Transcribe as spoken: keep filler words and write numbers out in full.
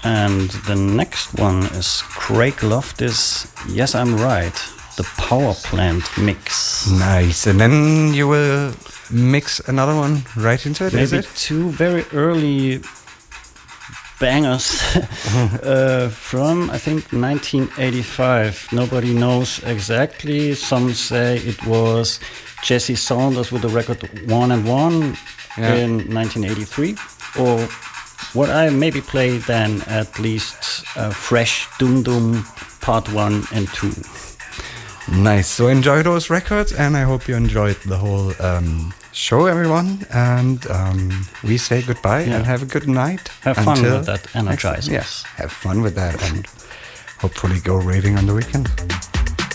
And the next one is Craig Loftus, Yes, I'm Right, the Power Plant mix. Nice. And then you will mix another one right into it, Maybe is it? two very early bangers uh, from, I think, nineteen eighty-five. Nobody knows exactly. Some say it was Jesse Saunders with the record One and One yeah. in nineteen eighty-three. Or what I maybe play then, at least uh, Fresh Doom Doom Part one and two. Nice. So enjoy those records, and I hope you enjoyed the whole um, show, everyone. And um, we say goodbye yeah. and have a good night. Have fun with that energizing. Yes, have fun with that, and hopefully go raving on the weekend.